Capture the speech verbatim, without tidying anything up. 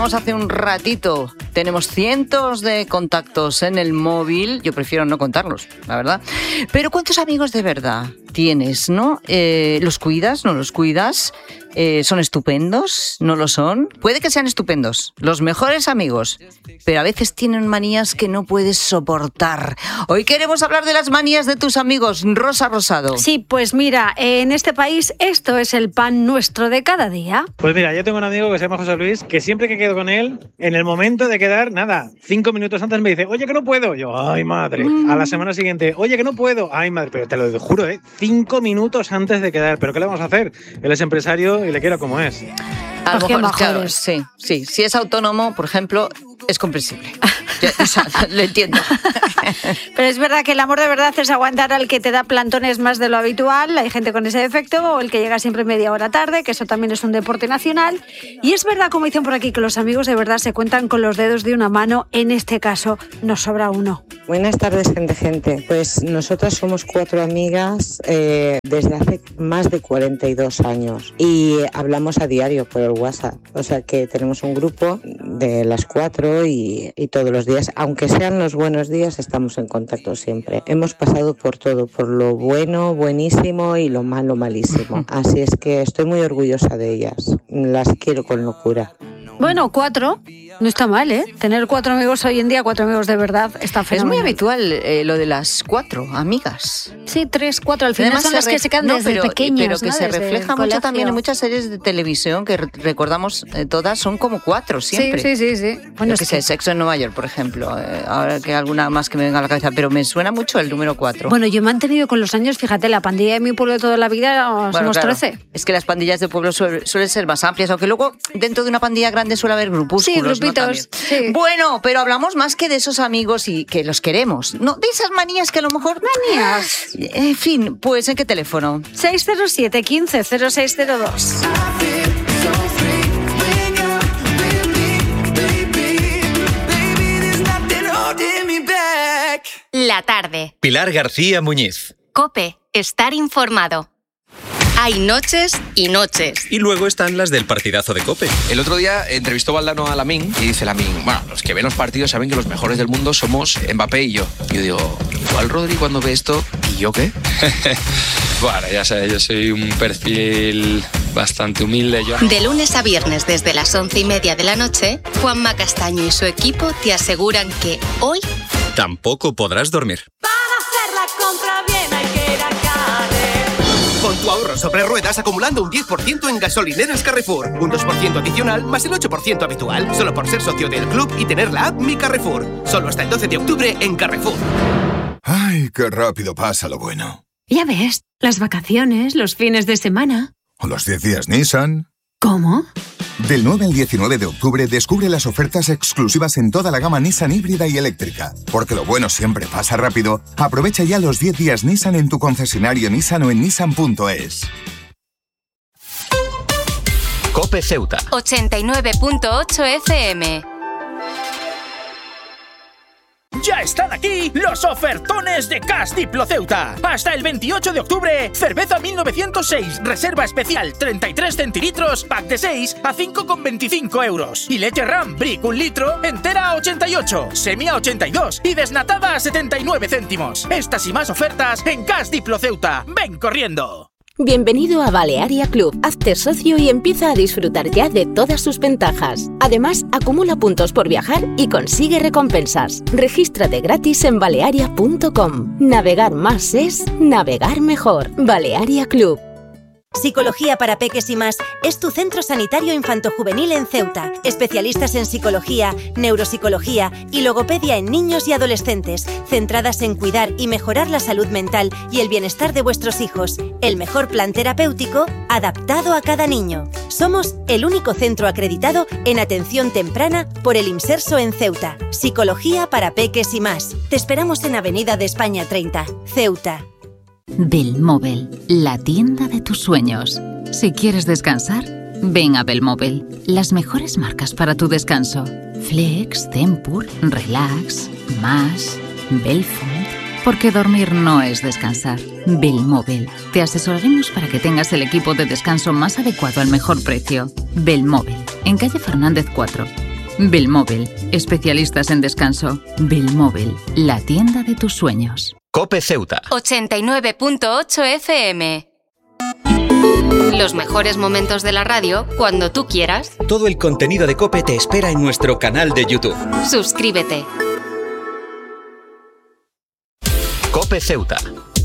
hablábamos hace un ratito, tenemos cientos de contactos en el móvil, yo prefiero no contarlos, la verdad. Pero ¿cuántos amigos de verdad tienes, no? Eh, ¿Los cuidas? ¿No los cuidas? Eh, ¿Son estupendos? ¿No lo son? Puede que sean estupendos, los mejores amigos, pero a veces tienen manías que no puedes soportar. Hoy queremos hablar de las manías de tus amigos. Rosa Rosado. Sí, pues mira, en este país esto es el pan nuestro de cada día. Pues mira, yo tengo un amigo que se llama José Luis, que siempre que quedo con él, en el momento de quedar, nada, cinco minutos antes me dice, oye, que no puedo. Yo, ay, madre. Mm. A la semana siguiente, oye, que no puedo. Ay, madre, pero te lo juro, ¿eh? Cinco minutos antes de quedar. ¿Pero qué le vamos a hacer? Él es empresario y le quiero como es. A lo mejor, claro, sí, sí. Si es autónomo, por ejemplo, es comprensible. Yo, o sea, lo entiendo. Pero es verdad que el amor de verdad es aguantar al que te da plantones más de lo habitual. Hay gente con ese defecto, o el que llega siempre media hora tarde, que eso también es un deporte nacional. Y es verdad, como dicen por aquí, que los amigos de verdad se cuentan con los dedos de una mano. En este caso, nos sobra uno. Buenas tardes, gente, gente. Pues nosotras somos cuatro amigas eh, desde hace más de cuarenta y dos años. Y hablamos a diario por el WhatsApp. O sea que tenemos un grupo de las cuatro y, y todos los días, aunque sean los buenos días, estamos en contacto siempre. Hemos pasado por todo, por lo bueno, buenísimo y lo malo, malísimo. Así es que estoy muy orgullosa de ellas. Las quiero con locura. Bueno, cuatro, no está mal, ¿eh? Tener cuatro amigos hoy en día, cuatro amigos de verdad, está fenomenal. Es muy habitual eh, lo de las cuatro amigas. Sí, tres, cuatro, al final además son las re... que se quedan no, desde pero, pequeñas, Pero que ¿no? se Desde refleja mucho también en muchas series de televisión que recordamos eh, todas, son como cuatro siempre. Sí, sí, sí. sí. Bueno, es que sé, Sexo en Nueva York, por ejemplo. Eh, ahora que alguna más que me venga a la cabeza, pero me suena mucho el número cuatro. Bueno, yo he mantenido con los años, fíjate, la pandilla de mi pueblo de toda la vida bueno, somos claro, trece. Es que las pandillas de pueblo suelen, suelen ser más amplias, aunque luego dentro de una pandilla grande suele haber grupúsculos. Sí, grupitos. ¿No? Sí. Bueno, pero hablamos más que de esos amigos y que los queremos. No, de esas manías que a lo mejor... Manías. En fin, pues ¿en qué teléfono? seis cero siete, quince, cero seis cero dos. La tarde. Pilar García Muñiz. COPE. Estar informado. Hay noches y noches. Y luego están las del partidazo de COPE. El otro día entrevistó Valdano a Lamine y dice Lamine, bueno, los que ven los partidos saben que los mejores del mundo somos Mbappé y yo. Yo digo, igual Rodri cuando ve esto, ¿y yo qué? Bueno, ya sabes, yo soy un perfil bastante humilde. Yo... De lunes a viernes desde las once y media de la noche, Juanma Castaño y su equipo te aseguran que hoy... tampoco podrás dormir. Para hacer la compra bien hay que ir a Carrefour. Con tu ahorro sobre ruedas acumulando un diez por ciento en gasolineras Carrefour. Un dos por ciento adicional más el ocho por ciento habitual. Solo por ser socio del club y tener la app Mi Carrefour. Solo hasta el doce de octubre en Carrefour. Ay, qué rápido pasa lo bueno. Ya ves, las vacaciones, los fines de semana. O los diez días Nissan. ¿Cómo? Del nueve al diecinueve de octubre descubre las ofertas exclusivas en toda la gama Nissan híbrida y eléctrica. Porque lo bueno siempre pasa rápido. Aprovecha ya los diez días Nissan en tu concesionario Nissan o en nissan punto es. COPE Ceuta. ochenta y nueve punto ocho F M. ¡Ya están aquí los ofertones de Cash Diplo Ceuta! Hasta el veintiocho de octubre, cerveza mil novecientos seis, reserva especial, treinta y tres centilitros, pack de seis a cinco con veinticinco euros. Y leche Ram Brick un litro, entera a ochenta y ocho, semi a ochenta y dos y desnatada a setenta y nueve céntimos. Estas y más ofertas en Cash Diplo Ceuta. ¡Ven corriendo! Bienvenido a Balearia Club. Hazte socio y empieza a disfrutar ya de todas sus ventajas. Además, acumula puntos por viajar y consigue recompensas. Regístrate gratis en balearia punto com. Navegar más es navegar mejor. Balearia Club. Psicología para Peques y Más es tu centro sanitario infantojuvenil en Ceuta. Especialistas en psicología, neuropsicología y logopedia en niños y adolescentes, centradas en cuidar y mejorar la salud mental y el bienestar de vuestros hijos. El mejor plan terapéutico adaptado a cada niño. Somos el único centro acreditado en atención temprana por el IMSERSO en Ceuta. Psicología para Peques y Más. Te esperamos en Avenida de España treinta, Ceuta. Belmóvil, la tienda de tus sueños. Si quieres descansar, ven a Belmóvil. Las mejores marcas para tu descanso. Flex, Tempur, Relax, Más, Belfont. Porque dormir no es descansar. Belmóvil. Te asesoraremos para que tengas el equipo de descanso más adecuado al mejor precio. Belmóvil. En calle Fernández cuatro. Belmóvil, especialistas en descanso. Belmóvil, la tienda de tus sueños. COPE Ceuta. ochenta y nueve punto ocho F M. Los mejores momentos de la radio cuando tú quieras. Todo el contenido de COPE te espera en nuestro canal de YouTube. Suscríbete. COPE Ceuta.